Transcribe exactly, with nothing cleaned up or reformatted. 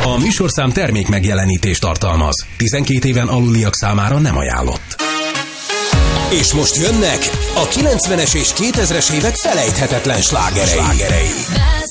A műsorszám termék megjelenítést tartalmaz. tizenkét éven aluliak számára nem ajánlott. És most jönnek a kilencvenes és kétezres évek felejthetetlen slágerei. slágerei.